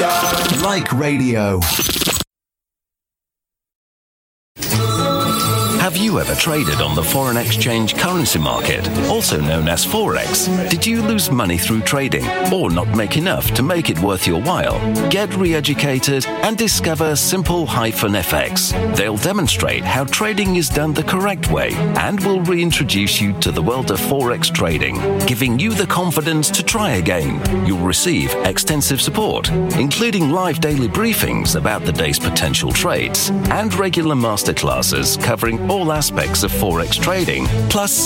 Like Radio. Have you ever traded on the foreign exchange currency market, also known as Forex? Did you lose money through trading or not make enough to make it worth your while? Get re-educated and discover Simple-FX. They'll demonstrate how trading is done the correct way and will reintroduce you to the world of Forex trading, giving you the confidence to try again. You'll receive extensive support, including live daily briefings about the day's potential trades and regular masterclasses covering all aspects of Forex trading, plus